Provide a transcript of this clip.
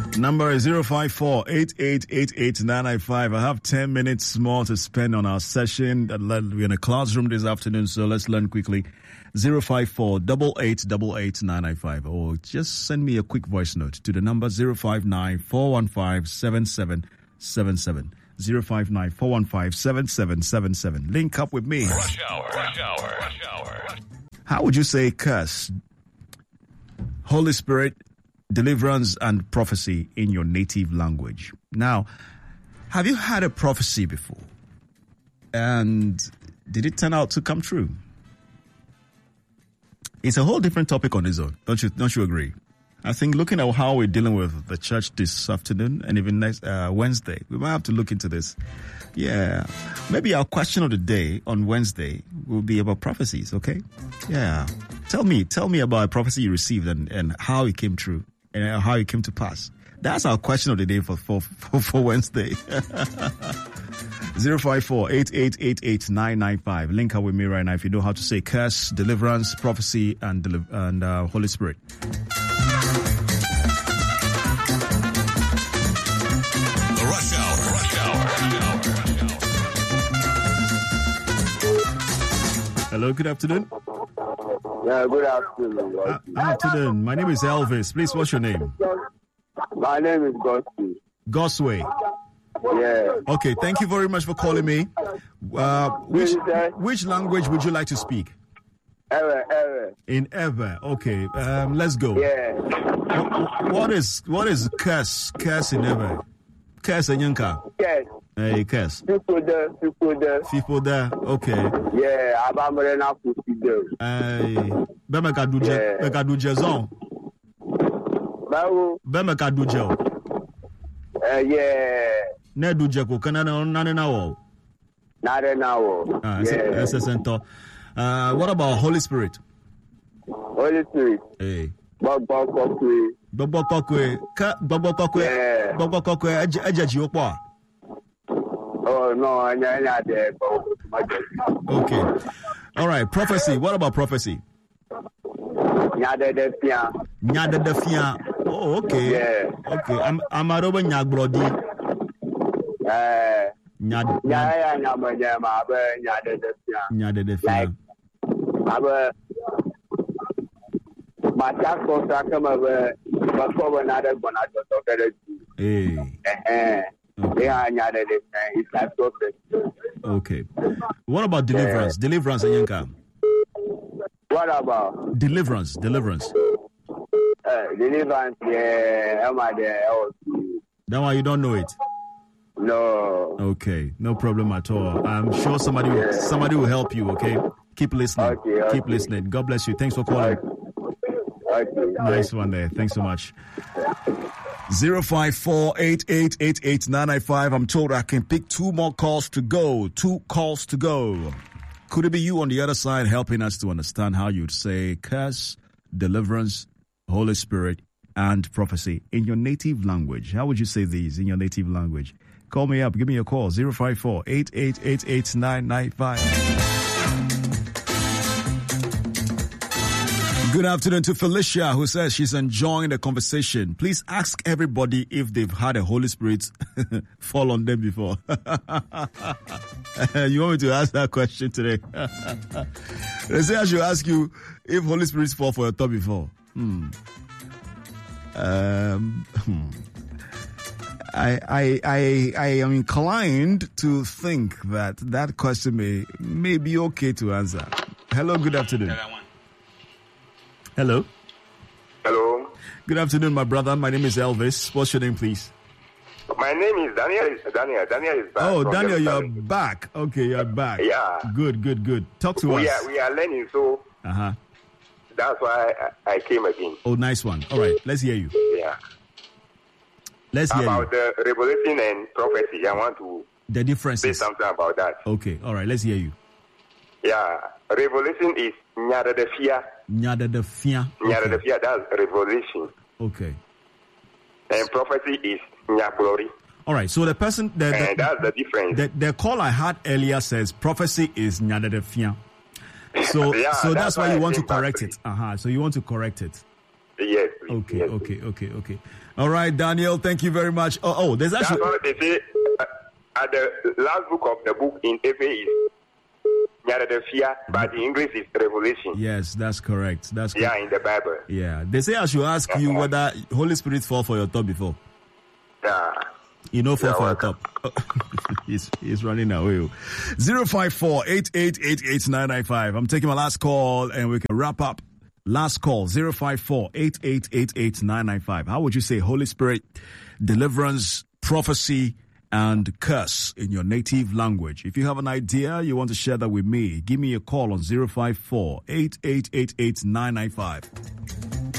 Number is 054-8888-995. I have 10 minutes more to spend on our session. We're in a classroom this afternoon, so let's learn quickly. 054-8888-995. Or just send me a quick voice note to the number 059-415-7777. 059-415-7777. Link up with me. Rush hour. How would you say curse, Holy Spirit, deliverance, and prophecy in your native language? Now, have you had a prophecy before? And did it turn out to come true? It's a whole different topic on its own. Don't you agree? I think looking at how we're dealing with the church this afternoon and even next Wednesday, we might have to look into this. Yeah. Maybe our question of the day on Wednesday will be about prophecies, okay? Yeah. Tell me about a prophecy you received and how it came true and how it came to pass. That's our question of the day for Wednesday. 054-8888-995. Link up with me right now if you know how to say curse, deliverance, prophecy, and Holy Spirit. The Rush Hour. Hello, good afternoon. Yeah, good afternoon. Afternoon. My name is Elvis. Please, what's your name? My name is Gosway. Gosway. Yeah. Okay, thank you very much for calling me. Which language would you like to speak? Ever. In Ever. Okay, let's go. Yeah. What is curse? Curse in Ever. Curse in Yanka. Yes. Hey, curse. People there. Okay. Yeah, Abamrena Fusido. Bemeka duje zon. Bemeka duje. Yeah. Ne duje ko kana na wo. Nare na wo. What about Holy Spirit? Holy Spirit. Hey. Bobo kokwe. Ejeji okwa. Oh no, anya there. Okay. All right, prophecy. What about prophecy? Nyade de fia. Oh, okay. Yeah. Okay. Amaroba nyagbodi. Nyade de fia. Like abe mata contract kama before another gonna talk about. It's like prophet. Okay. What about deliverance? Yeah. Deliverance, Anyanka. What about deliverance? Deliverance, yeah. Am I there? That one you don't know it. No. Okay, no problem at all. I'm sure somebody will help you. Okay, keep listening. Okay. Keep listening. God bless you. Thanks for calling. Okay. Nice one there. Thanks so much. 054-8888-995. I'm told I can pick 2 calls to go. Could it be you on the other side helping us to understand how you'd say curse, deliverance, Holy Spirit, and prophecy in your native language? How would you say these in your native language? Call me up. Give me a call. 054-8888-995. Good afternoon to Felicia, who says she's enjoying the conversation. Please ask everybody if they've had a Holy Spirit fall on them before. You want me to ask that question today? They say I should ask you if Holy Spirits fall for your top before. I am inclined to think that question may be okay to answer. Hello, good afternoon. Hello. Good afternoon, my brother. My name is Elvis. What's your name, please? My name is Daniel. Daniel is back. Oh, Daniel, you're back. Okay, you're back. Yeah. Good. Talk to us. We are learning, so that's why I came again. Oh, nice one. All right, let's hear you. Yeah. Let's hear about the revelation and prophecy. I want to the differences. Say something about that. Okay. All right. Let's hear you. Yeah. Revelation is Nyada de Fia. Nyada de Fia. Nyada de Fia. That's revelation. Okay. And prophecy is Nyaglory. All right. So the person and that's the difference. The call I had earlier says prophecy is Nyada de Fia. So yeah, so that's why you want to correct it. So you want to correct it. Yes, please. Okay, yes, okay. All right, Daniel, thank you very much. Oh, there's That's actually... what they say at the last book of the book in FA is Philadelphia, but the English is Revelation. Yes, that's correct. That's correct. Yeah, in the Bible. Yeah, they say I should ask you whether Holy Spirit fall for your top before. Yeah. You know, fall for your top. He's running away. 054-8888-995. I'm taking my last call and we can wrap up. Last call, 054-8888-995. How would you say Holy Spirit, deliverance, prophecy, and curse in your native language? If you have an idea, you want to share that with me, give me a call on 054-8888-995.